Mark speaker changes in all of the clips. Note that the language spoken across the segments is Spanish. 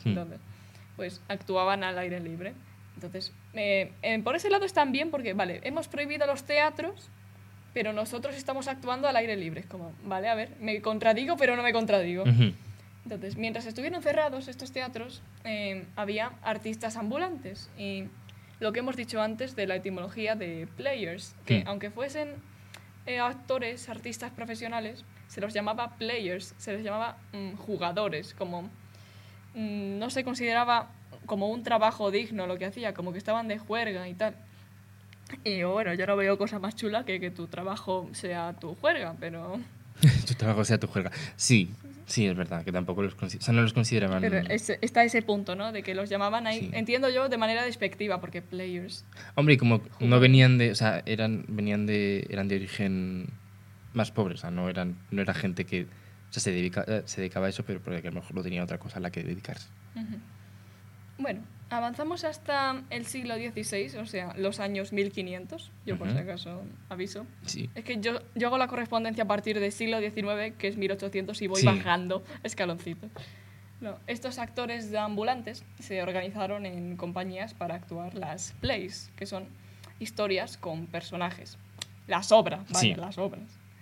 Speaker 1: Entonces, pues actuaban al aire libre. Entonces, por ese lado están bien porque, vale, hemos prohibido los teatros, pero nosotros estamos actuando al aire libre. Es como, vale, a ver, me contradigo, pero no me contradigo. Entonces, mientras estuvieron cerrados estos teatros, había artistas ambulantes. Y lo que hemos dicho antes de la etimología de players, que aunque fuesen actores, artistas profesionales, se los llamaba players, se les llamaba jugadores, como no se consideraba como un trabajo digno lo que hacía, como que estaban de juerga y tal. Y bueno, yo no veo cosa más chula que tu trabajo sea tu juerga, pero...
Speaker 2: Tu trabajo sea tu juerga. Sí, es verdad, que tampoco los no los consideraban...
Speaker 1: Pero está ese punto, ¿no? De que los llamaban ahí, entiendo yo, de manera despectiva, porque players...
Speaker 2: Hombre, y como no venían de... O sea, eran de origen más pobre, o sea, no era gente que... O sea, se dedicaba a eso, pero porque a lo mejor no tenía otra cosa a la que dedicarse.
Speaker 1: Bueno, avanzamos hasta el siglo XVI, o sea, los años 1500, yo por si acaso aviso.
Speaker 2: Sí.
Speaker 1: Es que yo hago la correspondencia a partir del siglo XIX, que es 1800, y voy bajando escaloncitos. No, estos actores de ambulantes se organizaron en compañías para actuar las plays, que son historias con personajes. Las obras, vale, las obras.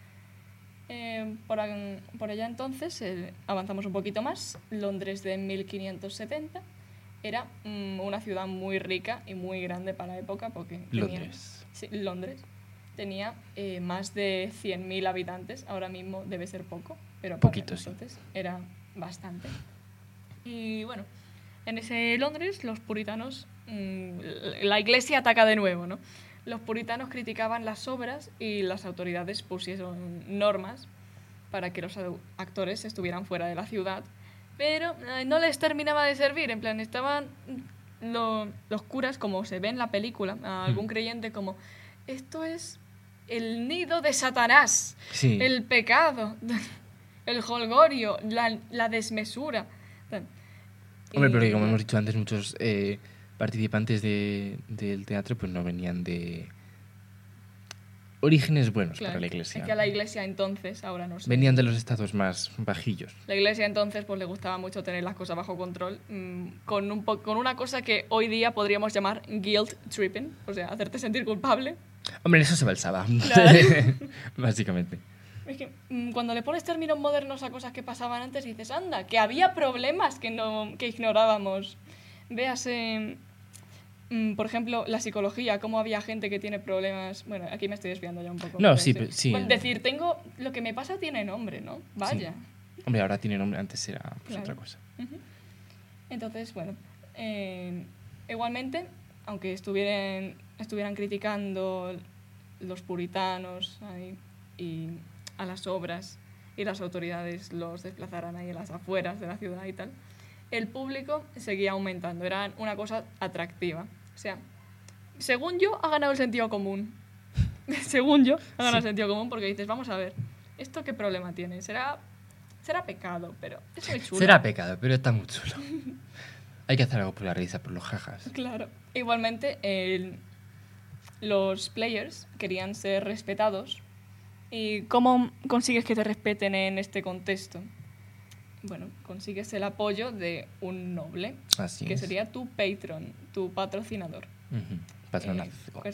Speaker 1: Por allá entonces, avanzamos un poquito más, Londres de 1570 era una ciudad muy rica y muy grande para la época porque Londres tenía más de 100.000 habitantes, ahora mismo debe ser poco, pero
Speaker 2: poquito,
Speaker 1: entonces era bastante. Y bueno, en ese Londres los puritanos, la iglesia ataca de nuevo, ¿no? Los puritanos criticaban las obras y las autoridades pusieron normas para que los actores estuvieran fuera de la ciudad, pero no les terminaba de servir. En plan, estaban los curas, como se ve en la película, a algún creyente como, esto es el nido de Satanás, el pecado, el jolgorio, la desmesura.
Speaker 2: Hombre, pero como hemos dicho antes, muchos participantes del teatro pues no venían de orígenes buenos para la iglesia.
Speaker 1: Es que a la iglesia entonces, ahora no sé.
Speaker 2: Venían de los estados más bajillos.
Speaker 1: La iglesia entonces pues le gustaba mucho tener las cosas bajo control, con una cosa que hoy día podríamos llamar guilt tripping, o sea, hacerte sentir culpable.
Speaker 2: Hombre, eso se balsaba, claro. Básicamente.
Speaker 1: Es que cuando le pones términos modernos a cosas que pasaban antes, dices, anda, que había problemas que ignorábamos. Véase, por ejemplo, la psicología, cómo había gente que tiene problemas... Bueno, aquí me estoy desviando ya un poco.
Speaker 2: No, sí.
Speaker 1: Bueno, decir, lo que me pasa tiene nombre, ¿no? Vaya.
Speaker 2: Sí. Hombre, ahora tiene nombre, antes era pues, otra cosa.
Speaker 1: Entonces, bueno, igualmente, aunque estuvieran criticando los puritanos y a las obras y las autoridades los desplazaran ahí en las afueras de la ciudad y tal, el público seguía aumentando, era una cosa atractiva. O sea, según yo, ha ganado el sentido común. Según yo, ha ganado el sentido común porque dices, vamos a ver, ¿esto qué problema tiene? Será pecado, pero es muy chulo.
Speaker 2: Será pecado, pero está muy chulo. Hay que hacer algo por la risa, por los jajas.
Speaker 1: Claro. Igualmente, los players querían ser respetados. ¿Y cómo consigues que te respeten en este contexto? Bueno, consigues el apoyo de un noble, que sería tu patron, tu patrocinador.
Speaker 2: Patronazo.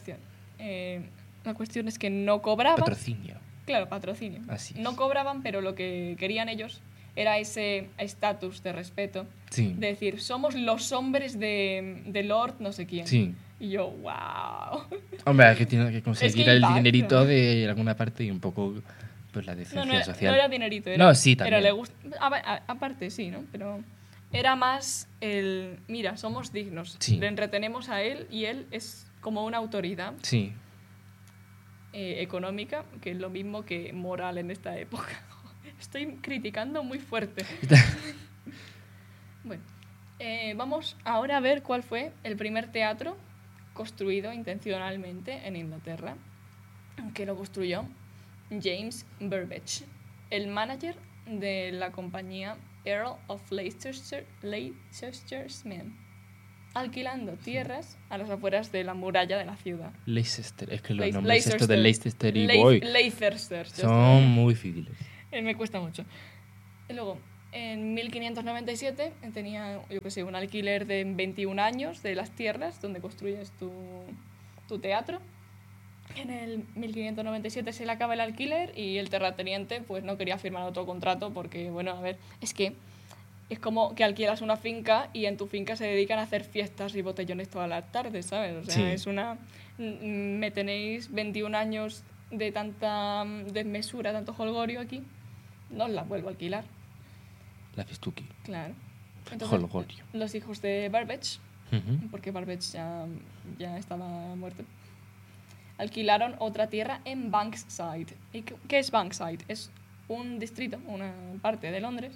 Speaker 1: La cuestión es que no cobraban.
Speaker 2: Patrocinio.
Speaker 1: Claro, patrocinio.
Speaker 2: Así es.
Speaker 1: No cobraban, pero lo que querían ellos era ese estatus de respeto.
Speaker 2: Sí.
Speaker 1: De decir, somos los hombres de Lord no sé quién.
Speaker 2: Sí.
Speaker 1: Y yo, wow.
Speaker 2: Hombre, hay que conseguir el dinerito de alguna parte y un poco pues la decencia social.
Speaker 1: No era dinerito.
Speaker 2: Sí, también.
Speaker 1: Aparte, sí, ¿no? Pero era más el, mira, somos dignos.
Speaker 2: Sí.
Speaker 1: Le entretenemos a él y él es como una autoridad.
Speaker 2: Sí.
Speaker 1: Económica, que es lo mismo que moral en esta época. Estoy criticando muy fuerte. Bueno, vamos ahora a ver cuál fue el primer teatro construido intencionalmente en Inglaterra, que lo construyó James Burbage, el manager de la compañía Earl of Leicester's Men, alquilando tierras a las afueras de la muralla de la ciudad.
Speaker 2: Leicester, es que los nombres estos de Leicester y Boy
Speaker 1: Leicester
Speaker 2: son muy difíciles.
Speaker 1: Me cuesta mucho. Y luego, En 1597 tenía, yo qué sé, un alquiler de 21 años de las tierras donde construyes tu teatro. En el 1597 se le acaba el alquiler y el terrateniente pues no quería firmar otro contrato porque, bueno, a ver, es que es como que alquilas una finca y en tu finca se dedican a hacer fiestas y botellones todas las tardes, ¿sabes? O sea,
Speaker 2: Sí.
Speaker 1: es una... Me tenéis 21 años de tanta desmesura, tanto holgorio aquí, no os la vuelvo a alquilar.
Speaker 2: La Festuki.
Speaker 1: Claro.
Speaker 2: Holgorio.
Speaker 1: Los hijos de Burbage,
Speaker 2: Ujú.
Speaker 1: porque Burbage ya estaba muerto, alquilaron otra tierra en Bankside. ¿Y qué es Bankside? Es un distrito, una parte de Londres,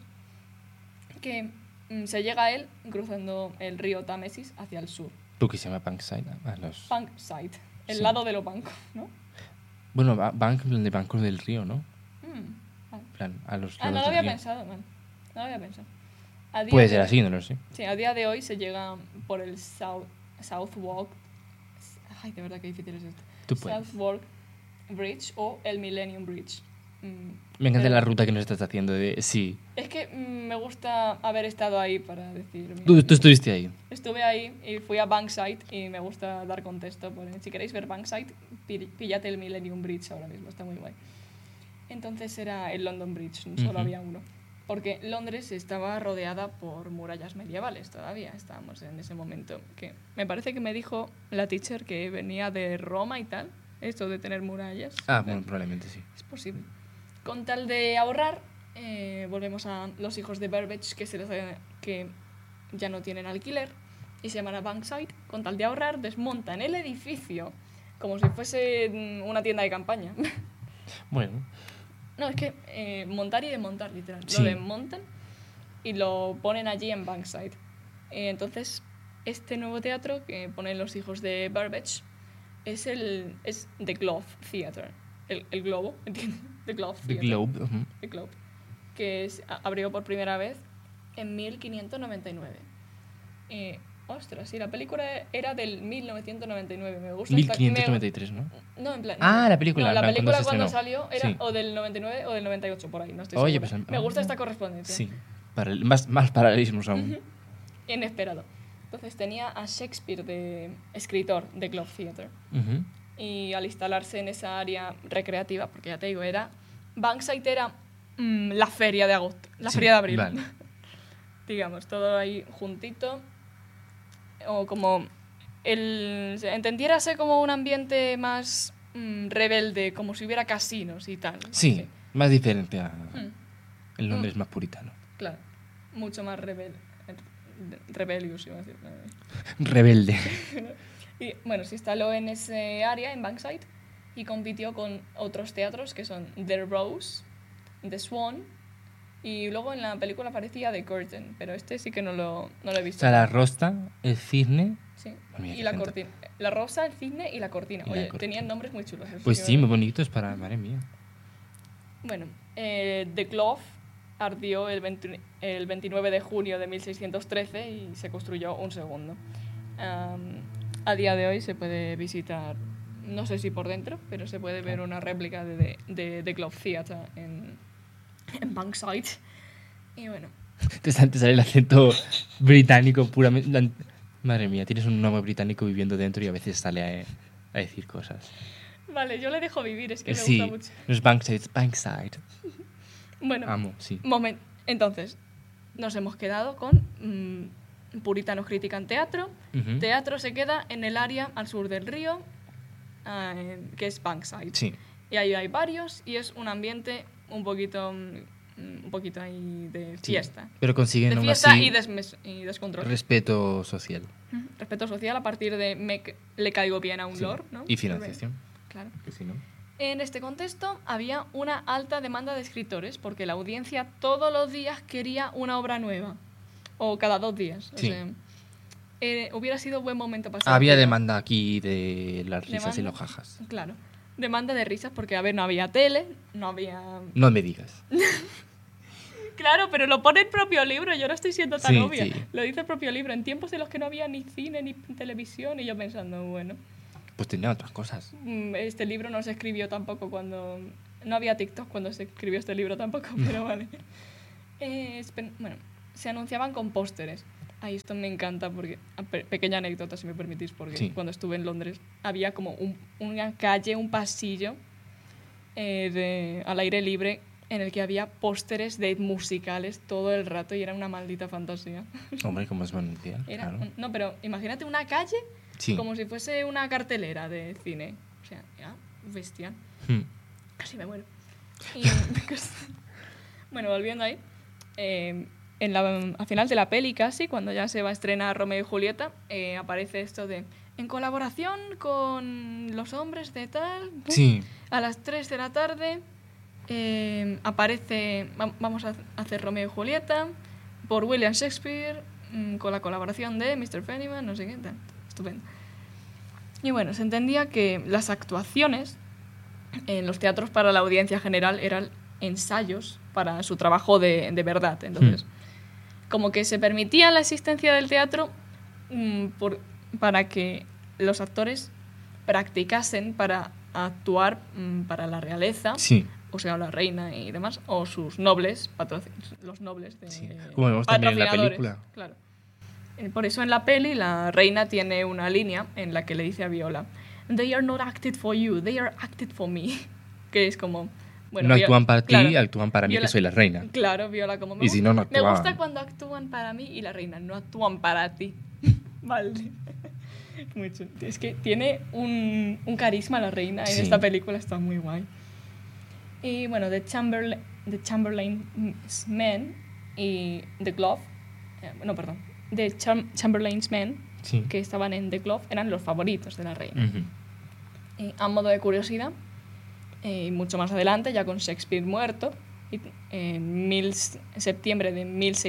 Speaker 1: que se llega a él cruzando el río Támesis hacia el sur.
Speaker 2: Lo que se llama Bankside.
Speaker 1: Bankside, el
Speaker 2: Sí.
Speaker 1: lado de los bancos, ¿no?
Speaker 2: Bueno, bank en plan de bancos del río, ¿no?
Speaker 1: Vale.
Speaker 2: En plan, a los
Speaker 1: No
Speaker 2: lados
Speaker 1: lo
Speaker 2: del
Speaker 1: había
Speaker 2: río.
Speaker 1: pensado, man. No lo había pensado. A día
Speaker 2: Puede
Speaker 1: de
Speaker 2: ser
Speaker 1: hoy-
Speaker 2: así, no lo sé.
Speaker 1: Sí, a día de hoy se llega por el Southwark. Ay, de verdad que difícil es esto.
Speaker 2: Tú puedes.
Speaker 1: Southwark Bridge o el Millennium Bridge.
Speaker 2: Me encanta
Speaker 1: Pero
Speaker 2: la ruta que nos estás haciendo de... Sí.
Speaker 1: Es que me gusta haber estado ahí para decir. Mira,
Speaker 2: Tú estuviste ahí.
Speaker 1: estuve ahí y fui a Bankside y me gusta dar contexto. Si queréis ver Bankside, píllate el Millennium Bridge ahora mismo, está muy guay. Entonces era el London Bridge, solo
Speaker 2: Ujú.
Speaker 1: había uno. Porque Londres estaba rodeada por murallas medievales todavía, estábamos en ese momento. Que me parece que me dijo la teacher que venía de Roma y tal, esto de tener murallas.
Speaker 2: Bueno, probablemente sí.
Speaker 1: Es posible. Con tal de ahorrar, volvemos a los hijos de Burbage que ya no tienen alquiler y se llaman a Bankside. Con tal de ahorrar, desmontan el edificio como si fuese una tienda de campaña.
Speaker 2: Bueno,
Speaker 1: No, es que montar y desmontar, literal.
Speaker 2: Sí.
Speaker 1: Lo desmontan y lo ponen allí en Bankside. Entonces, este nuevo teatro que ponen los hijos de Burbage es The Globe Theatre. El globo, ¿entiendes? The Globe
Speaker 2: The
Speaker 1: Theatre.
Speaker 2: Globe. Ujú.
Speaker 1: The Globe. Que abrió por primera vez en 1599. Ostras, sí, la película era del 1999. Me gusta
Speaker 2: 1593, ¿no?
Speaker 1: No, en plan.
Speaker 2: Ah, la película,
Speaker 1: No, la
Speaker 2: en plan,
Speaker 1: película
Speaker 2: ¿cuándo se
Speaker 1: cuando
Speaker 2: estrenó?
Speaker 1: salió era
Speaker 2: Sí.
Speaker 1: o del 99 o del 98, por ahí, no estoy
Speaker 2: Oye,
Speaker 1: segura.
Speaker 2: pues,
Speaker 1: Me gusta esta correspondencia.
Speaker 2: Sí. Más paralelismos aún.
Speaker 1: Ujú. Inesperado. Entonces tenía a Shakespeare de escritor de Globe Theatre.
Speaker 2: Ujú.
Speaker 1: Y al instalarse en esa área recreativa, porque ya te digo, Bankside era la feria de agosto, la
Speaker 2: Sí,
Speaker 1: feria de abril.
Speaker 2: vale.
Speaker 1: Digamos, todo ahí juntito. O como entendiérase como un ambiente más rebelde, como si hubiera casinos y tal.
Speaker 2: Sí, más diferente a
Speaker 1: Mm,
Speaker 2: el Londres más puritano.
Speaker 1: claro, mucho más rebellious, iba a decir.
Speaker 2: Rebelde.
Speaker 1: Y bueno, se instaló en ese área, en Bankside, y compitió con otros teatros que son The Rose, The Swan, y luego en la película aparecía The Curtain, pero este sí que no lo he
Speaker 2: O
Speaker 1: visto.
Speaker 2: sea, la rosta, el cisne...
Speaker 1: Sí.
Speaker 2: Mira
Speaker 1: Y
Speaker 2: qué
Speaker 1: la
Speaker 2: gente.
Speaker 1: cortina. La rosa, el cisne y la cortina.
Speaker 2: Y la
Speaker 1: Oye,
Speaker 2: cortina.
Speaker 1: tenían nombres muy chulos. eso
Speaker 2: Pues
Speaker 1: que-
Speaker 2: sí, muy bonitos para... Madre mía.
Speaker 1: Bueno, The Glove ardió el 29 de junio de 1613 y se construyó un segundo. A día de hoy se puede visitar, no sé si por dentro, pero se puede ver una réplica de The Glove Theatre en Bankside. Y bueno,
Speaker 2: Te sale el acento británico puramente... Madre mía, tienes un nombre británico viviendo dentro y a veces sale a decir cosas.
Speaker 1: vale, yo le dejo vivir, es que me
Speaker 2: Sí,
Speaker 1: gusta mucho.
Speaker 2: no es Bankside, es Bankside.
Speaker 1: Bueno,
Speaker 2: Amo, sí.
Speaker 1: Entonces, nos hemos quedado con Puritanos critican teatro.
Speaker 2: Ujú.
Speaker 1: Teatro se queda en el área al sur del río, que es Bankside.
Speaker 2: Sí.
Speaker 1: Y ahí hay varios y es un ambiente un poquito ahí de
Speaker 2: Sí,
Speaker 1: fiesta.
Speaker 2: pero consiguen
Speaker 1: De
Speaker 2: aún
Speaker 1: fiesta
Speaker 2: así
Speaker 1: y descontrol.
Speaker 2: respeto social
Speaker 1: Ujú. Respeto social a partir de le caigo bien a un
Speaker 2: sí,
Speaker 1: lord, ¿no?
Speaker 2: y financiación.
Speaker 1: Claro.
Speaker 2: Que si no.
Speaker 1: En este contexto había una alta demanda de escritores porque la audiencia todos los días quería una obra nueva. O cada 2 días.
Speaker 2: Sí.
Speaker 1: O sea, hubiera sido buen momento para ser
Speaker 2: Había
Speaker 1: escritor.
Speaker 2: demanda aquí de las risas y
Speaker 1: ¿Demanda?
Speaker 2: los jajas.
Speaker 1: Claro. Demanda de risas porque, a ver, no había tele, no había...
Speaker 2: No me digas.
Speaker 1: Claro, pero lo pone el propio libro, yo no estoy siendo tan
Speaker 2: Sí,
Speaker 1: obvia.
Speaker 2: sí.
Speaker 1: Lo dice el propio libro, en tiempos en los que no había ni cine ni televisión, y yo pensando, bueno,
Speaker 2: Pues tenía otras cosas.
Speaker 1: este libro no se escribió tampoco cuando... No había TikTok cuando se escribió este libro tampoco, pero vale. Bueno, se anunciaban con pósteres. Ahí esto me encanta porque, pequeña anécdota si me permitís, porque
Speaker 2: Sí.
Speaker 1: cuando estuve en Londres había como una calle, un pasillo al aire libre en el que había pósteres de musicales todo el rato y era una maldita fantasía.
Speaker 2: Hombre, como es mundial, claro.
Speaker 1: No, pero imagínate una calle
Speaker 2: Sí.
Speaker 1: como si fuese una cartelera de cine. O sea, ya, bestial. Casi me muero. Y, bueno, volviendo ahí. Al final de la peli casi, cuando ya se va a estrenar Romeo y Julieta, aparece esto de en colaboración con los hombres de tal,
Speaker 2: Sí.
Speaker 1: a las 3 de la tarde aparece, vamos a hacer Romeo y Julieta por William Shakespeare, con la colaboración de Mr. Pennyman, no sé qué tal. Estupendo. Y bueno, se entendía que las actuaciones en los teatros para la audiencia general eran ensayos para su trabajo de verdad. Entonces, como que se permitía la existencia del teatro para que los actores practicasen para actuar para la realeza,
Speaker 2: Sí.
Speaker 1: o sea, la reina y demás, o sus nobles, los nobles de
Speaker 2: Sí. Como vemos también en la
Speaker 1: patrocinadores,
Speaker 2: película.
Speaker 1: Claro. Por eso en la peli la reina tiene una línea en la que le dice a Viola: "They are not acted for you, they are acted for me", que es como... Bueno,
Speaker 2: no actúan para
Speaker 1: claro,
Speaker 2: ti, actúan para mí,
Speaker 1: Viola,
Speaker 2: que soy la reina.
Speaker 1: Claro, Viola como...
Speaker 2: Y si no, no
Speaker 1: Me
Speaker 2: actúan.
Speaker 1: gusta cuando actúan para mí y la reina, no actúan para ti. Vale. Muy chulo. Es que tiene un carisma la reina en esta película, está muy guay. Y bueno, The Chamberlain's Men y The Glove... The Chamberlain's Men,
Speaker 2: Sí.
Speaker 1: que estaban en The Glove, eran los favoritos de la reina. A modo de curiosidad, y mucho más adelante, ya con Shakespeare muerto, en septiembre de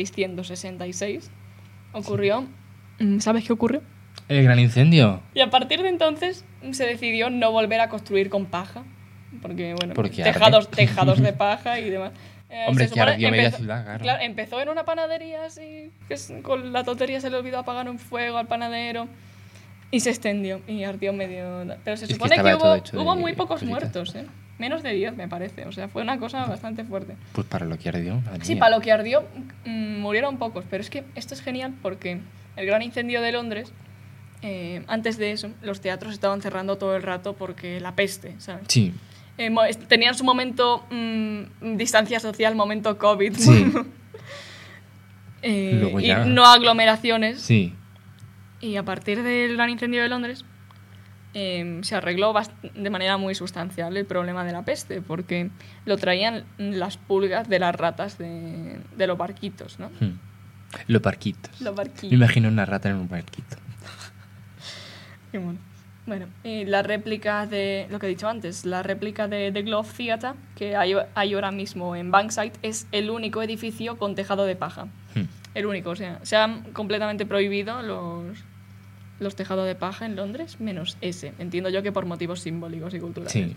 Speaker 1: 1666, ocurrió... ¿Sabes qué ocurrió?
Speaker 2: El gran incendio.
Speaker 1: Y a partir de entonces se decidió no volver a construir con paja, porque, bueno,
Speaker 2: Porque
Speaker 1: tejados de paja y demás.
Speaker 2: Hombre,
Speaker 1: Se
Speaker 2: que
Speaker 1: supone-
Speaker 2: ardió media ciudad, claro.
Speaker 1: Empezó en una panadería así, con la tontería se le olvidó apagar un fuego al panadero y se extendió y ardió medio... Pero se
Speaker 2: Es que
Speaker 1: supone que,
Speaker 2: estaba todo hecho
Speaker 1: hubo
Speaker 2: de
Speaker 1: muy pocos
Speaker 2: cositas.
Speaker 1: muertos, menos de 10 me parece, o sea, fue una cosa bastante fuerte.
Speaker 2: Pues para lo que ardió. madre
Speaker 1: Sí,
Speaker 2: mía.
Speaker 1: para lo que ardió murieron pocos, pero es que esto es genial porque el gran incendio de Londres, antes de eso, los teatros estaban cerrando todo el rato porque la peste, ¿sabes?
Speaker 2: Sí.
Speaker 1: Tenían su momento distancia social, momento COVID.
Speaker 2: Sí.
Speaker 1: Y
Speaker 2: Luego ya...
Speaker 1: no aglomeraciones.
Speaker 2: Sí.
Speaker 1: Y a partir del gran incendio de Londres se arregló de manera muy sustancial el problema de la peste, porque lo traían las pulgas de las ratas de los barquitos, ¿no?
Speaker 2: Los barquitos.
Speaker 1: Los barquitos.
Speaker 2: Me imagino una rata en un barquito.
Speaker 1: Qué mono. Bueno, y la réplica de, lo que he dicho antes, la réplica de The Globe Theatre, que hay ahora mismo en Bankside, es el único edificio con tejado de paja. El único, o sea, se han completamente prohibido los tejados de paja en Londres, menos ese. Entiendo yo que por motivos simbólicos y culturales.
Speaker 2: Sí.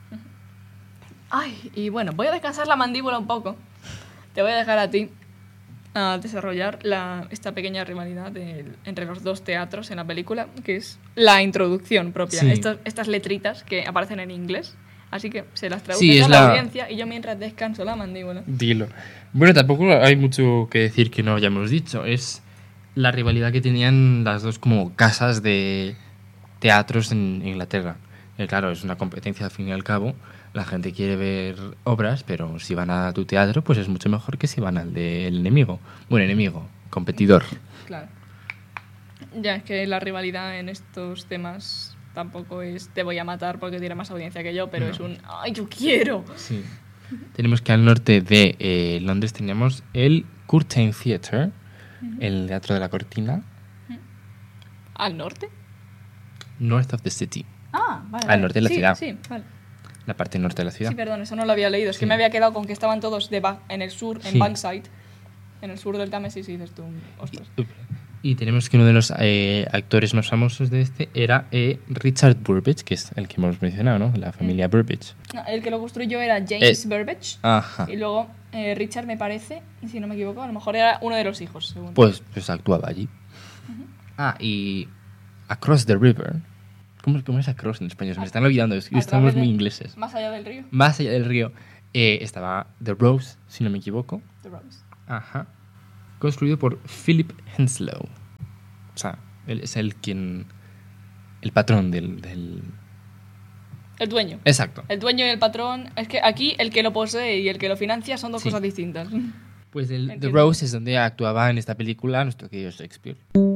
Speaker 1: Ay, y bueno, voy a descansar la mandíbula un poco. Te voy a dejar a ti a desarrollar esta pequeña rivalidad entre los dos teatros en la película, que es la introducción propia.
Speaker 2: Sí.
Speaker 1: Estas letritas que aparecen en inglés, así que se las traduces
Speaker 2: Sí, es
Speaker 1: a la
Speaker 2: la-
Speaker 1: audiencia y yo mientras descanso la mandíbula.
Speaker 2: Dilo. Bueno, tampoco hay mucho que decir que no hayamos dicho. Es la rivalidad que tenían las dos como casas de teatros en Inglaterra. Claro, es una competencia al fin y al cabo. La gente quiere ver obras, pero si van a tu teatro, pues es mucho mejor que si van al del enemigo. Bueno, enemigo, competidor.
Speaker 1: Claro. Ya es que la rivalidad en estos temas tampoco es te voy a matar porque tiene más audiencia que yo, pero
Speaker 2: No.
Speaker 1: es un ¡ay, yo quiero!
Speaker 2: Sí. Tenemos que al norte de Londres tenemos el Curtain Theatre, el Teatro de la Cortina,
Speaker 1: ¿Al norte?
Speaker 2: North of the City,
Speaker 1: Ah, vale.
Speaker 2: Al norte de la ciudad.
Speaker 1: Sí, vale.
Speaker 2: la parte norte de la ciudad.
Speaker 1: Sí, perdón, eso no lo había leído. Es que
Speaker 2: Sí.
Speaker 1: me había quedado con que estaban todos en el sur, en
Speaker 2: Sí.
Speaker 1: Bankside, en el sur del Támesis, y dices tú, ostras.
Speaker 2: Y tenemos que uno de los actores más famosos de este era Richard Burbage, que es el que hemos mencionado, ¿no? La familia Burbage.
Speaker 1: El que lo construyó era James Burbage,
Speaker 2: Ajá.
Speaker 1: y luego Richard, me parece, si no me equivoco, a lo mejor era uno de los hijos, según.
Speaker 2: Pues actuaba allí. Y Across the River. ¿Cómo es Across en español? Se me están olvidando, es que
Speaker 1: A
Speaker 2: estamos
Speaker 1: través de-
Speaker 2: muy ingleses.
Speaker 1: Más allá del río.
Speaker 2: Más allá del río estaba The Rose, si no me equivoco.
Speaker 1: The Rose.
Speaker 2: Ajá. Construido por Philip Henslow. O sea, él es el patrón del...
Speaker 1: El dueño.
Speaker 2: Exacto.
Speaker 1: El dueño y el patrón. Es que aquí el que lo posee y el que lo financia son dos
Speaker 2: Sí.
Speaker 1: cosas distintas.
Speaker 2: Pues The
Speaker 1: Entiendo.
Speaker 2: Rose es donde actuaba en esta película nuestro querido Shakespeare.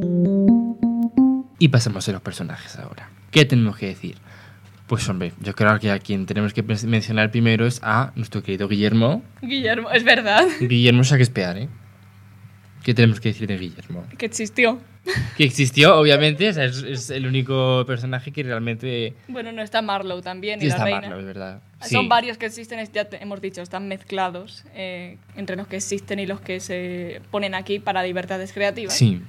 Speaker 2: Y pasamos a los personajes ahora. ¿Qué tenemos que decir? Pues hombre, yo creo que a quien tenemos que mencionar primero es a nuestro querido Guillermo.
Speaker 1: Guillermo, es verdad.
Speaker 2: Guillermo Shakespeare, ¿eh? ¿Qué tenemos que decir de Guillermo?
Speaker 1: Que existió.
Speaker 2: Que existió, obviamente, o sea, es el único personaje que realmente...
Speaker 1: Bueno, no está Marlowe también y
Speaker 2: Sí,
Speaker 1: la
Speaker 2: está
Speaker 1: reina.
Speaker 2: Marlowe, es verdad.
Speaker 1: Son
Speaker 2: Sí.
Speaker 1: varios que existen, hemos dicho, están mezclados entre los que existen y los que se ponen aquí para libertades creativas.
Speaker 2: Sí.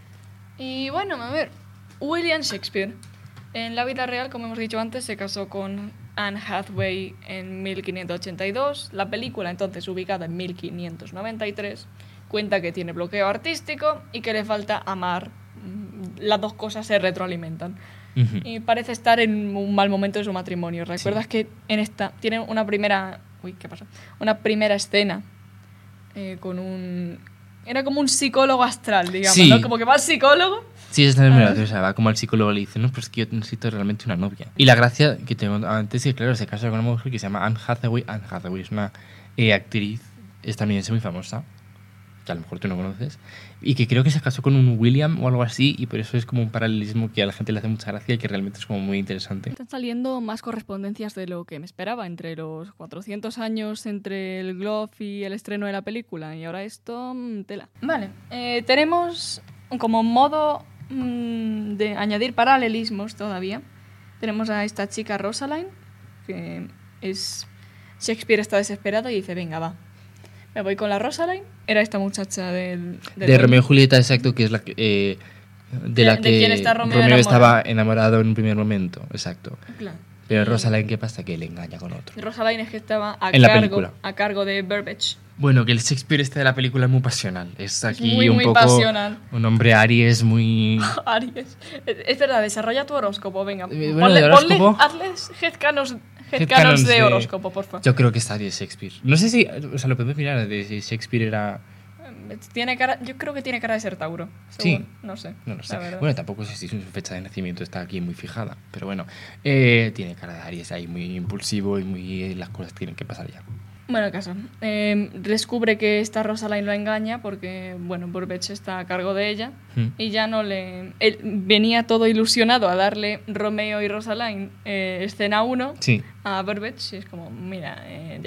Speaker 1: Y bueno, a ver, William Shakespeare. En la vida real, como hemos dicho antes, se casó con Anne Hathaway en 1582. La película, entonces ubicada en 1593, cuenta que tiene bloqueo artístico y que le falta amar. Las dos cosas se retroalimentan.
Speaker 2: Ujú.
Speaker 1: Y parece estar en un mal momento de su matrimonio. ¿Recuerdas que en esta tienen una primera... Uy, ¿qué pasa? Una primera escena con un... Era como un psicólogo astral, digamos,
Speaker 2: Sí.
Speaker 1: ¿no? Como que va al psicólogo.
Speaker 2: Sí, es la primera vez, o sea, va como el psicólogo le dice, no, pues es que yo necesito realmente una novia. Y la gracia que tengo antes es que, claro, se casa con una mujer que se llama Anne Hathaway. Anne Hathaway es una actriz estadounidense muy famosa, que a lo mejor tú no conoces, y que creo que se casó con un William o algo así, y por eso es como un paralelismo que a la gente le hace mucha gracia y que realmente es como muy interesante.
Speaker 1: Están saliendo más correspondencias de lo que me esperaba entre los 400 años entre el Globe y el estreno de la película. Y ahora esto, tela. Vale, tenemos como modo de añadir paralelismos todavía. Tenemos a esta chica Rosaline, que es... Shakespeare está desesperado y dice, venga, va. Me voy con la Rosaline. Era esta muchacha
Speaker 2: De Romeo y Julieta, exacto, que es la que... de la
Speaker 1: de
Speaker 2: que
Speaker 1: quién está Romeo
Speaker 2: estaba enamorado en un primer momento, exacto.
Speaker 1: Claro.
Speaker 2: Pero Rosaline, ¿qué pasa? Que le engaña con otro.
Speaker 1: Rosaline es que estaba
Speaker 2: En la película.
Speaker 1: a cargo de Burbage.
Speaker 2: Bueno, que el Shakespeare este de la película es muy pasional. Es aquí
Speaker 1: muy,
Speaker 2: un
Speaker 1: muy
Speaker 2: poco
Speaker 1: pasional.
Speaker 2: un hombre Aries muy...
Speaker 1: Aries. Es verdad, desarrolla tu horóscopo, venga.
Speaker 2: Bueno, ¿de horóscopo?
Speaker 1: Hazles headcanons
Speaker 2: Headcanons
Speaker 1: de
Speaker 2: de-
Speaker 1: horóscopo, por favor.
Speaker 2: Yo creo que es Aries Shakespeare. No sé si... O sea, lo podemos mirar de si Shakespeare era...
Speaker 1: Yo creo que tiene cara de ser Tauro.
Speaker 2: Sí.
Speaker 1: según. No sé.
Speaker 2: No lo sé.
Speaker 1: la verdad.
Speaker 2: Bueno, tampoco sé si su fecha de nacimiento está aquí muy fijada. Pero bueno, tiene cara de Aries ahí muy impulsivo y muy... las cosas tienen que pasar ya.
Speaker 1: Bueno, el caso. Descubre que esta Rosaline lo engaña porque, bueno, Burbage está a cargo de ella y ya no le... Él venía todo ilusionado a darle Romeo y Rosaline escena 1
Speaker 2: Sí.
Speaker 1: a Burbage y es como, mira,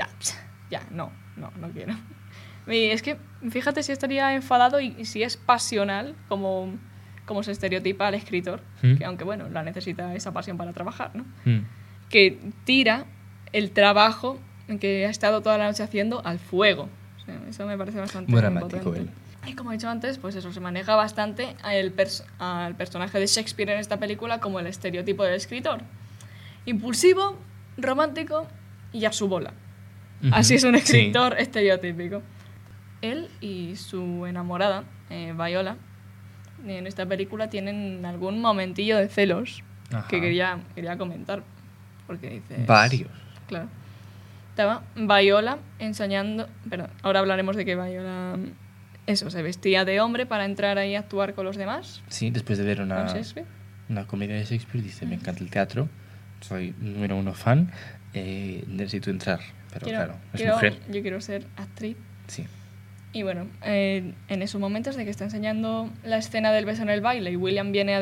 Speaker 1: no quiero. Y es que, fíjate si estaría enfadado y si es pasional, como se estereotipa al escritor, que aunque, bueno, la necesita esa pasión para trabajar, ¿no? Que tira el trabajo que ha estado toda la noche haciendo al fuego. O sea, eso me parece bastante
Speaker 2: Muy dramático
Speaker 1: potente.
Speaker 2: él.
Speaker 1: Y como he dicho antes, pues eso, se maneja bastante al personaje de Shakespeare en esta película como el estereotipo del escritor. Impulsivo, romántico y a su bola. Así es un escritor estereotípico. Él y su enamorada, Viola, en esta película tienen algún momentillo de celos que quería comentar. Porque dices...
Speaker 2: Varios.
Speaker 1: Claro. Estaba Viola enseñando... Perdón, ahora hablaremos de que Viola... Eso, se vestía de hombre para entrar ahí a actuar con los demás.
Speaker 2: Sí, después de ver
Speaker 1: con Shakespeare.
Speaker 2: una comedia de Shakespeare, dice, me encanta el teatro, soy número 1 fan, necesito entrar. Pero claro, es mujer.
Speaker 1: Yo quiero ser actriz.
Speaker 2: Sí.
Speaker 1: Y bueno, en esos momentos de que está enseñando la escena del beso en el baile y William viene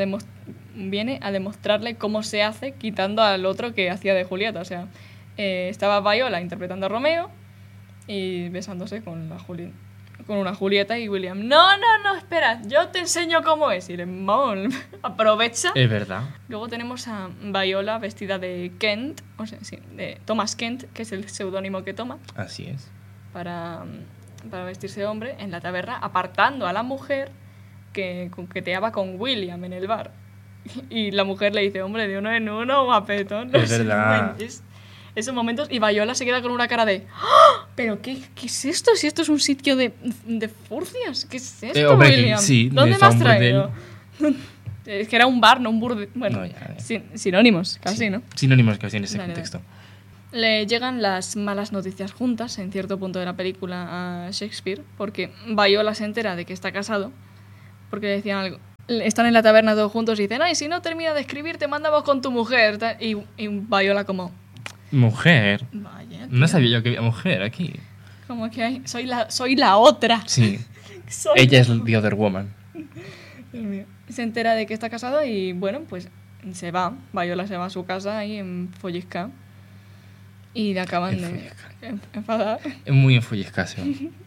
Speaker 1: a demostrarle cómo se hace quitando al otro que hacía de Julieta. O sea, estaba Viola interpretando a Romeo y besándose con una Julieta y William, no, espera, yo te enseño cómo es. Y le aprovecha.
Speaker 2: Es verdad.
Speaker 1: Luego tenemos a Viola vestida de Kent, o sea, sí, de Thomas Kent, que es el seudónimo que toma
Speaker 2: Así es.
Speaker 1: para vestirse de hombre en la taberna, apartando a la mujer que coqueteaba con William en el bar. Y la mujer le dice, hombre, de uno en uno, guapetón.
Speaker 2: Es verdad.
Speaker 1: Esos momentos, y Viola se queda con una cara de ¡ah! ¿Pero qué es esto? Si esto es un sitio de furcias. ¿Qué es esto,
Speaker 2: hombre,
Speaker 1: William?
Speaker 2: sí,
Speaker 1: ¿Dónde
Speaker 2: de
Speaker 1: me has
Speaker 2: un
Speaker 1: traído? Es que era un bar, no un burdel. Bueno,
Speaker 2: No, ya,
Speaker 1: sinónimos, casi,
Speaker 2: sí.
Speaker 1: ¿no?
Speaker 2: Sinónimos casi en ese
Speaker 1: Dale,
Speaker 2: contexto.
Speaker 1: le llegan las malas noticias juntas en cierto punto de la película a Shakespeare, porque Viola se entera de que está casado, porque le decían algo. Están en la taberna todos juntos y dicen, ay, si no termina de escribir, te mandamos con tu mujer. Y Viola como...
Speaker 2: ¿Mujer?
Speaker 1: Vaya, tío.
Speaker 2: No sabía yo que había mujer aquí.
Speaker 1: Como que hay, soy la otra.
Speaker 2: Sí.
Speaker 1: Soy
Speaker 2: Ella es the other woman.
Speaker 1: Dios mío. Se entera de que está casado y, bueno, pues se va. Viola se va a su casa ahí en Follisca. Y le acaban de enfadar.
Speaker 2: Es muy enfollescaso.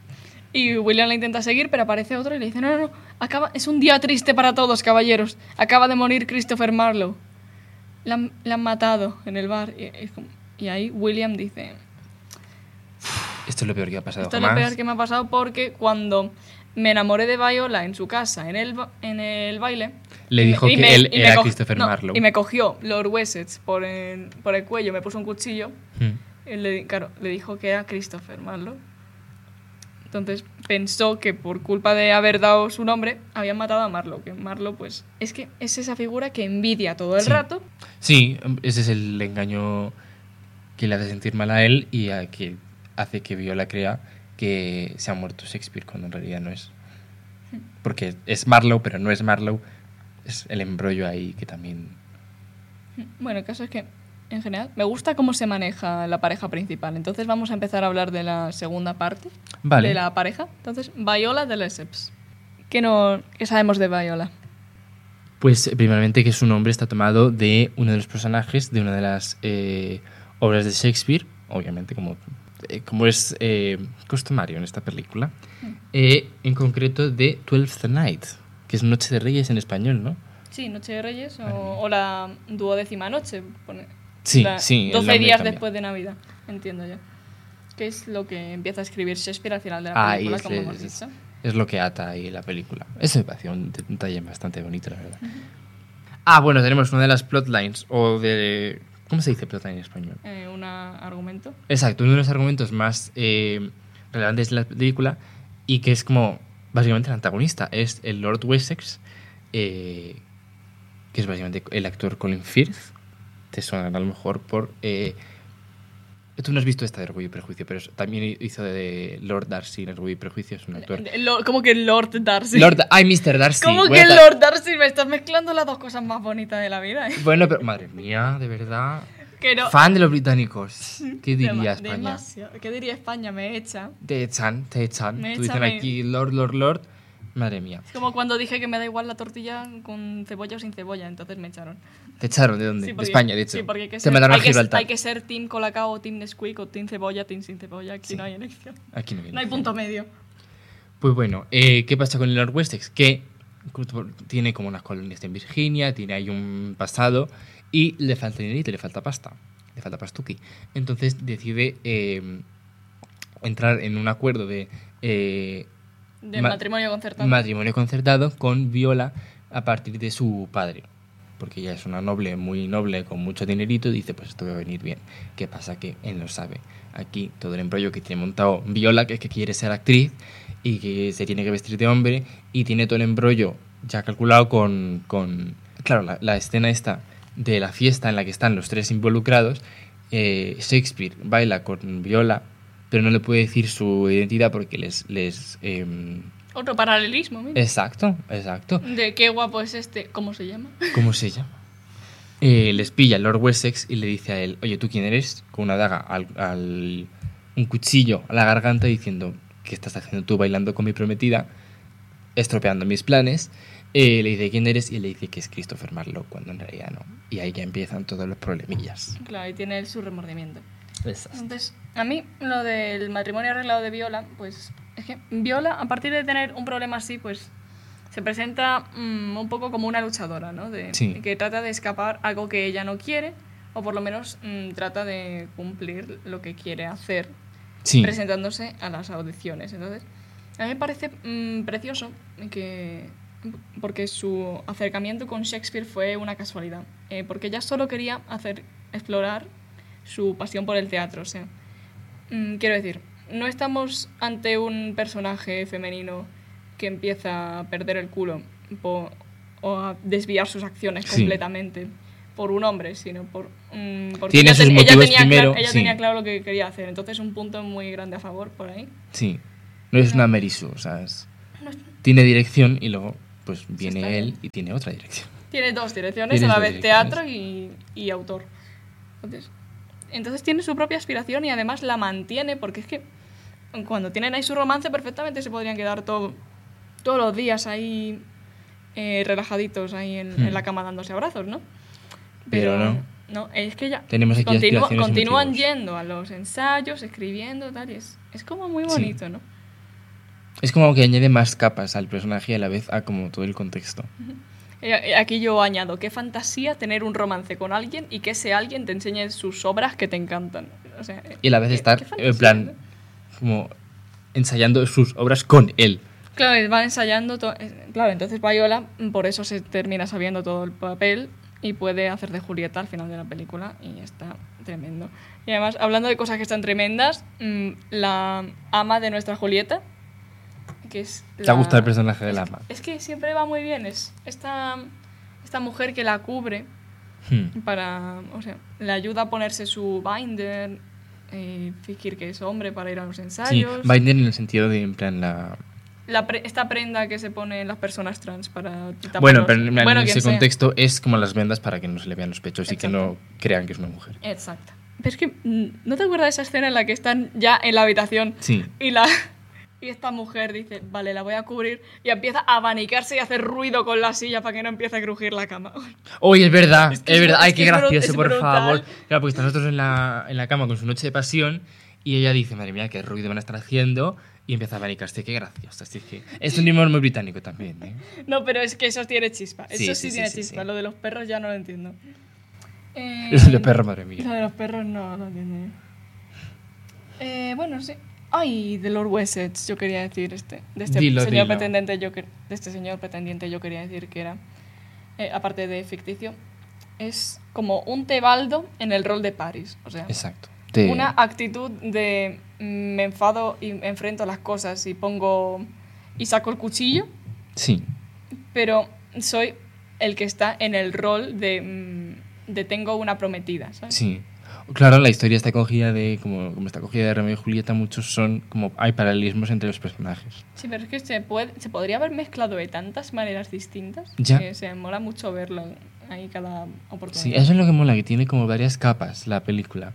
Speaker 1: Y William la intenta seguir, pero aparece otro y le dice, no, es un día triste para todos, caballeros. Acaba de morir Christopher Marlowe. La han matado en el bar. Y ahí William dice...
Speaker 2: Esto es lo peor que ha pasado
Speaker 1: Esto es
Speaker 2: jamás.
Speaker 1: lo peor que me ha pasado porque cuando me enamoré de Viola en su casa, en el baile...
Speaker 2: Le dijo que él era Christopher Marlowe.
Speaker 1: Y me cogió Lord Wessex por el cuello, me puso un cuchillo. Y le dijo que era Christopher Marlowe. Entonces pensó que por culpa de haber dado su nombre, habían matado a Marlowe. Que Marlowe, pues, es que es esa figura que envidia todo el rato.
Speaker 2: Sí, ese es el engaño que le hace sentir mal a él y a que hace que Viola crea que se ha muerto Shakespeare cuando en realidad no es. Porque es Marlowe, pero no es Marlowe. Es el embrollo ahí que también...
Speaker 1: Bueno, el caso es que, en general, me gusta cómo se maneja la pareja principal. Entonces vamos a empezar a hablar de la segunda parte de la pareja. Entonces, Viola de Lesseps. ¿Qué sabemos de Viola?
Speaker 2: Pues, primeramente, que su nombre está tomado de uno de los personajes de una de las obras de Shakespeare, obviamente, como es customario en esta película. En concreto, de Twelfth Night, que es Noche de Reyes en español, ¿no?
Speaker 1: Sí, Noche de Reyes o la 12ª noche.
Speaker 2: Sí,
Speaker 1: 12 días después de Navidad, entiendo yo. Que es lo que empieza a escribir Shakespeare al final de la película, como hemos dicho.
Speaker 2: Es lo que ata ahí la película. Eso me pareció un detalle bastante bonito, la verdad. Bueno, tenemos una de las plotlines, o de... ¿Cómo se dice plotline en español?
Speaker 1: Un argumento.
Speaker 2: Exacto, uno de los argumentos más relevantes de la película y que es como básicamente el antagonista, es el Lord Wessex, que es básicamente el actor Colin Firth. Te suena a lo mejor por... tú no has visto esta de Orgullo y Prejuicio, pero también hizo de Lord Darcy en Orgullo y Prejuicio, es un actor...
Speaker 1: ¿Cómo que Lord Darcy?
Speaker 2: Mr. Darcy.
Speaker 1: ¿Cómo que Lord Darcy? Me estás mezclando las dos cosas más bonitas de la vida, ¿eh?
Speaker 2: Bueno, pero madre mía, de verdad...
Speaker 1: No.
Speaker 2: Fan de los británicos. ¿Qué diría España?
Speaker 1: Demasiado. ¿Qué diría España? Me echa.
Speaker 2: Te echan.
Speaker 1: Me
Speaker 2: Tú dicen aquí Lord. Madre mía.
Speaker 1: Es como cuando dije que me da igual la tortilla con cebolla o sin cebolla, entonces me echaron.
Speaker 2: ¿Te echaron? ¿De dónde?
Speaker 1: Sí,
Speaker 2: De España, de hecho.
Speaker 1: Sí, porque
Speaker 2: te mandaron a Gibraltar.
Speaker 1: hay que ser team Colacao o team Nesquik o team cebolla, team sin cebolla. Aquí no hay elección.
Speaker 2: Aquí no
Speaker 1: hay punto medio.
Speaker 2: Pues bueno, ¿qué pasa con el Lord Wessex? Que tiene como unas colonias en Virginia, tiene ahí un pasado y le falta dinerito, le falta pasta. Le falta pastuqui. Entonces decide entrar en un acuerdo de
Speaker 1: matrimonio concertado.
Speaker 2: Matrimonio concertado con Viola a partir de su padre. Porque ella es una noble, muy noble, con mucho dinerito, y dice, pues esto va a venir bien. ¿Qué pasa? Que él no sabe. Aquí todo el embrollo que tiene montado Viola, que es que quiere ser actriz y que se tiene que vestir de hombre, y tiene todo el embrollo ya calculado con claro, la escena esta de la fiesta en la que están los tres involucrados. Shakespeare baila con Viola, pero no le puede decir su identidad porque
Speaker 1: otro paralelismo, mira.
Speaker 2: Exacto.
Speaker 1: De qué guapo es este. ¿Cómo se llama?
Speaker 2: Les pilla el Lord Wessex y le dice a él, oye, ¿tú quién eres? Con una daga un cuchillo a la garganta, diciendo, ¿qué estás haciendo tú bailando con mi prometida? Estropeando mis planes. Le dice quién eres y le dice que es Christopher Marlowe, cuando en realidad no. Y ahí ya empiezan todos los problemillas.
Speaker 1: Claro, y tiene su remordimiento.
Speaker 2: Exacto.
Speaker 1: Entonces, a mí lo del matrimonio arreglado de Viola, pues es que Viola, a partir de tener un problema así, pues se presenta un poco como una luchadora, ¿no? Que trata de escapar algo que ella no quiere, o por lo menos trata de cumplir lo que quiere hacer, presentándose a las audiciones. Entonces, a mí me parece precioso porque su acercamiento con Shakespeare fue una casualidad, porque ella solo quería explorar su pasión por el teatro. O sea, quiero decir, no estamos ante un personaje femenino que empieza a perder el culo o a desviar sus acciones completamente por un hombre, sino porque
Speaker 2: Tiene sus motivos primero,
Speaker 1: ella
Speaker 2: sí.
Speaker 1: tenía claro lo que quería hacer. Entonces, un punto muy grande a favor por ahí.
Speaker 2: Sí. No es una Mary Sue, ¿sabes?
Speaker 1: No es-
Speaker 2: Tiene dirección y luego pues
Speaker 1: está
Speaker 2: viene él
Speaker 1: bien.
Speaker 2: y tiene otra dirección.
Speaker 1: Tiene dos direcciones,
Speaker 2: Tienes
Speaker 1: a la
Speaker 2: dos
Speaker 1: vez
Speaker 2: direcciones.
Speaker 1: teatro y autor. Entonces tiene su propia aspiración y además la mantiene, porque es que cuando tienen ahí su romance perfectamente se podrían quedar todos los días ahí relajaditos ahí en la cama dándose abrazos, ¿no?
Speaker 2: Pero no.
Speaker 1: No, es que ya
Speaker 2: Tenemos aquí aspiraciones y
Speaker 1: continúan
Speaker 2: motivos.
Speaker 1: yendo a los ensayos, escribiendo, tal, y es como muy bonito, ¿no?
Speaker 2: Es como que añade más capas al personaje y a la vez a como todo el contexto.
Speaker 1: Aquí yo añado, qué fantasía tener un romance con alguien y que ese alguien te enseñe sus obras que te encantan. O sea,
Speaker 2: Y a la vez
Speaker 1: qué
Speaker 2: estar
Speaker 1: fantasía,
Speaker 2: en plan
Speaker 1: ¿no?
Speaker 2: como ensayando sus obras con él.
Speaker 1: Claro, van ensayando todo. Claro, entonces Viola por eso se termina sabiendo todo el papel y puede hacer de Julieta al final de la película y está tremendo. Y además, hablando de cosas que están tremendas, la ama de nuestra Julieta, que es
Speaker 2: ¿Te gusta el personaje del ama?
Speaker 1: Es que siempre va muy bien, es esta mujer que la cubre para, o sea, le ayuda a ponerse su binder, fingir que es hombre para ir a los
Speaker 2: Sí,
Speaker 1: ensayos.
Speaker 2: binder en el sentido de en plan
Speaker 1: Esta prenda que se ponen las personas trans para tapar
Speaker 2: Bueno,
Speaker 1: los-
Speaker 2: pero en
Speaker 1: quien
Speaker 2: ese
Speaker 1: sea.
Speaker 2: contexto es como las vendas para que no se le vean los pechos y que
Speaker 1: Exacto.
Speaker 2: no crean que es una mujer.
Speaker 1: Exacto. Pero es que, ¿no te acuerdas de esa escena en la que están ya en la habitación
Speaker 2: Sí.
Speaker 1: y esta mujer dice, vale, la voy a cubrir, y empieza a abanicarse y a hacer ruido con la silla para que no empiece a crujir la cama?
Speaker 2: Oye, es verdad,
Speaker 1: Es que
Speaker 2: es verdad.
Speaker 1: es
Speaker 2: Ay,
Speaker 1: que
Speaker 2: qué
Speaker 1: es
Speaker 2: gracioso, por
Speaker 1: brutal.
Speaker 2: favor. Claro, porque están nosotros en la cama con su noche de pasión y ella dice, madre mía, qué ruido van a estar haciendo. Y empieza a abanicarse, qué gracioso. Así que es un humor muy británico también, ¿eh?
Speaker 1: No, pero es que eso tiene chispa.
Speaker 2: Sí,
Speaker 1: Eso
Speaker 2: sí,
Speaker 1: sí tiene
Speaker 2: sí,
Speaker 1: chispa.
Speaker 2: sí.
Speaker 1: Lo de los perros ya no lo entiendo.
Speaker 2: Es de perro, madre mía.
Speaker 1: Lo de los perros no lo entiendo. Bueno, sí. Ay, de Lord Wessex, yo quería decir de este
Speaker 2: Dilo,
Speaker 1: señor
Speaker 2: dilo.
Speaker 1: pretendiente, de este señor pretendiente, yo quería decir que era, aparte de ficticio, es como un Tebaldo en el rol de Paris. O sea,
Speaker 2: Exacto.
Speaker 1: una actitud de me enfado y enfrento las cosas y pongo y saco el cuchillo,
Speaker 2: Sí.
Speaker 1: pero soy el que está en el rol de tengo una prometida, ¿sabes?
Speaker 2: Sí. Claro, la historia está cogida de, como está cogida de Romeo y Julieta, muchos son, como hay paralelismos entre los personajes.
Speaker 1: Sí, pero es que se podría haber mezclado de tantas maneras distintas
Speaker 2: Ya.
Speaker 1: que se mola mucho verlo ahí cada oportunidad.
Speaker 2: Sí, eso es lo que mola, que tiene como varias capas la película.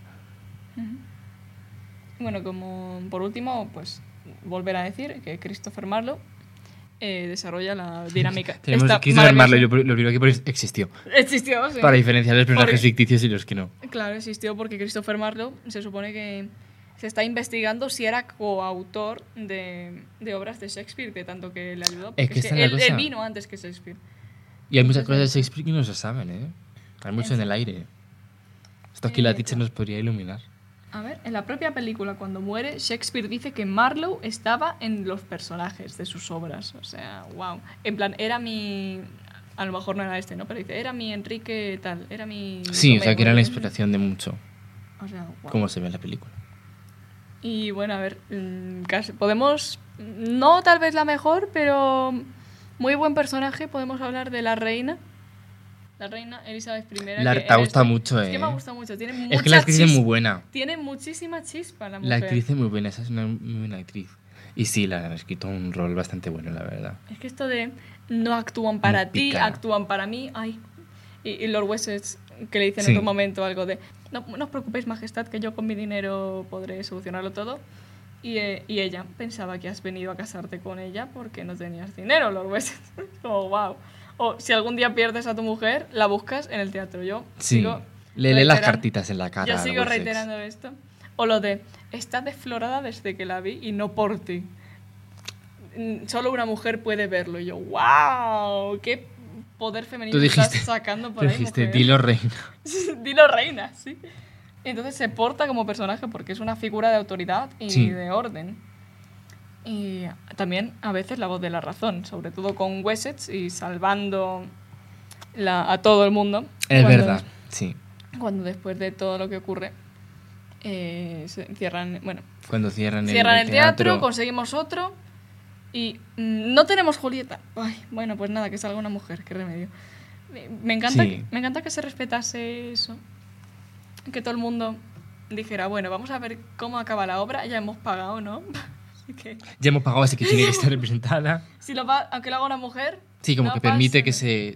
Speaker 1: Bueno, como por último, pues volver a decir que Christopher Marlowe desarrolla la dinámica.
Speaker 2: Tenemos
Speaker 1: esta
Speaker 2: que saber más,
Speaker 1: maravillosa-
Speaker 2: lo primero que por existió.
Speaker 1: Existió, sí.
Speaker 2: Para diferenciar los personajes
Speaker 1: Porque-
Speaker 2: ficticios y los que no.
Speaker 1: Claro, existió porque Christopher Marlowe se supone que se está investigando si era coautor de obras de Shakespeare, de tanto que le ayudó. Porque
Speaker 2: Es que esta es la
Speaker 1: él
Speaker 2: cosa.
Speaker 1: vino antes que Shakespeare.
Speaker 2: Y hay muchas cosas de Shakespeare que no se saben, ¿eh? Hay mucho en el aire. Esto aquí la teacher nos podría iluminar.
Speaker 1: A ver, en la propia película, cuando muere, Shakespeare dice que Marlowe estaba en los personajes de sus obras. O sea, wow. En plan, era mi... A lo mejor no era este, ¿no? Pero dice, era mi Enrique tal, era mi...
Speaker 2: Sí, o sea que era la
Speaker 1: Romeo.
Speaker 2: inspiración de mucho,
Speaker 1: O sea, wow.
Speaker 2: como se ve en la película.
Speaker 1: Y bueno, a ver, podemos... No tal vez la mejor, pero muy buen personaje. Podemos hablar de la reina. La reina Elizabeth I.
Speaker 2: Te gusta mucho,
Speaker 1: Es que
Speaker 2: ¿eh?
Speaker 1: me gusta mucho. Tiene
Speaker 2: Es que la
Speaker 1: mucha
Speaker 2: actriz es muy
Speaker 1: chispa.
Speaker 2: buena.
Speaker 1: Tiene muchísima chispa la mujer.
Speaker 2: La actriz es muy buena, esa es una muy buena actriz. Y sí, la han escrito un rol bastante bueno, la verdad.
Speaker 1: Es que esto de no actúan para
Speaker 2: Muy
Speaker 1: ti,
Speaker 2: pícara.
Speaker 1: actúan para mí. Ay. Y Lord Wessex, que le dice en
Speaker 2: Sí.
Speaker 1: otro momento algo de no os preocupéis, majestad, que yo con mi dinero podré solucionarlo todo. Y ella pensaba que has venido a casarte con ella porque no tenías dinero, Lord Wessex. Como, wow. O si algún día pierdes a tu mujer, la buscas en el teatro. Yo
Speaker 2: Sí,
Speaker 1: sigo
Speaker 2: le lee las
Speaker 1: reiteran-
Speaker 2: cartitas en la cara.
Speaker 1: Yo
Speaker 2: a
Speaker 1: sigo
Speaker 2: Wessex.
Speaker 1: reiterando esto. O lo de, está desflorada desde que la vi y no por ti. Solo una mujer puede verlo. Y yo, wow, qué poder femenino
Speaker 2: Tú dijiste,
Speaker 1: estás sacando por
Speaker 2: tú
Speaker 1: ahí,
Speaker 2: dijiste,
Speaker 1: mujer".
Speaker 2: dilo reina.
Speaker 1: Dilo reina, sí. Entonces se porta como personaje porque es una figura de autoridad y
Speaker 2: Sí.
Speaker 1: de orden. Y también a veces la voz de la razón, sobre todo con Wessex y salvando a todo el mundo.
Speaker 2: Es
Speaker 1: cuando-
Speaker 2: verdad, sí.
Speaker 1: Cuando después de todo lo que ocurre se cierran, bueno,
Speaker 2: Cuando cierran
Speaker 1: el teatro, conseguimos otro y no tenemos Julieta. Ay, bueno, pues nada, que salga una mujer, qué remedio. Me encanta,
Speaker 2: Sí.
Speaker 1: me encanta que se respetase eso. Que todo el mundo dijera, bueno, vamos a ver cómo acaba la obra, ya hemos pagado, ¿no? Así que,
Speaker 2: Ya hemos pagado, así que tiene que estar representada.
Speaker 1: si aunque lo haga una mujer...
Speaker 2: Sí, como
Speaker 1: no
Speaker 2: que permite
Speaker 1: pasa
Speaker 2: que